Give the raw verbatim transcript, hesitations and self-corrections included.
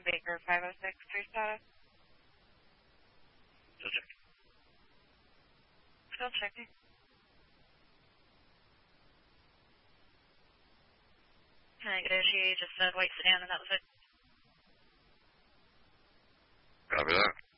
Baker five oh six, three status. Still checking. Still checking. Negative, she just said white sedan and that was it. Copy that.